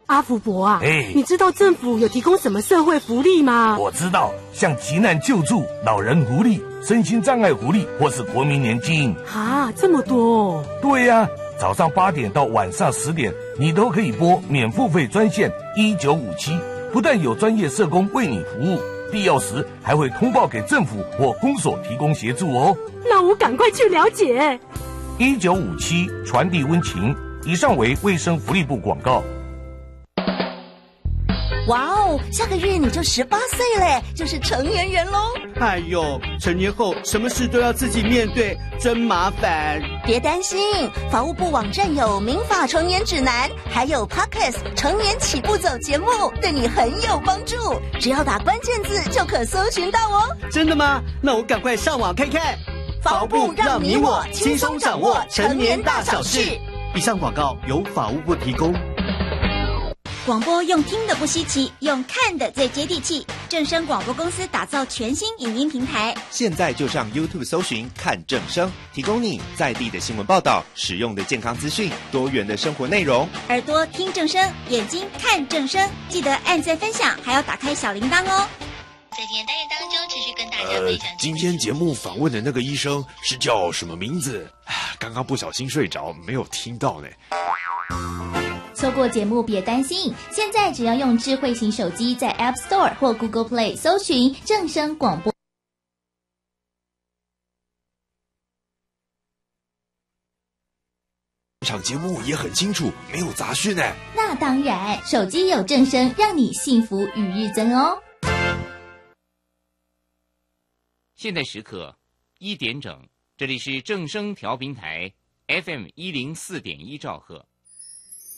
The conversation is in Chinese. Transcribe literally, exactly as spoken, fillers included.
阿福伯啊， 哎， 你知道政府有提供什么社会福利吗？ 我知道，像急难救助、老人福利、身心障碍福利，或是国民年金。 啊，这么多哦！ 对呀、啊，早上八点到晚上十点，你都可以拨免付费专线一九五七，不但有专业社工为你服务，必要时还会通报给政府或公所提供协助哦。 那我赶快去了解。 一九五七传递温情，以上为卫生福利部广告。 哇哦，下个月你就十八岁嘞，就是成年人喽！ 哎呦，成年后什么事都要自己面对，真麻烦。 别担心，法务部网站有民法成年指南，还有 Podcast 成年起步走节目，对你很有帮助。只要打关键字就可搜寻到哦。 真的吗？那我赶快上网看看。 法务部让你我轻松掌握成年大小事。 以上广告由法务部提供。 广播用听的不稀奇，用看的最接地气。正声广播公司打造全新影音平台， 现在就上 YouTube 搜寻看正声，提供你在地的新闻报道、实用的健康资讯、多元的生活内容。 耳朵听正声，眼睛看正声，记得按赞分享，还要打开小铃铛哦。 在今天单元当中，持续跟大家分享。 呃，今天节目访问的那个医生是叫什么名字？刚刚不小心睡着，没有听到呢。 错过节目别担心，现在只要用智慧型手机在 App Store 或 Google Play 搜寻正声广播。 这场节目也很清楚，没有杂讯呢。 那当然，手机有正声，让你幸福与日增哦。 现在时刻一点整，这里是正声调频台 F M 一零四点一兆赫。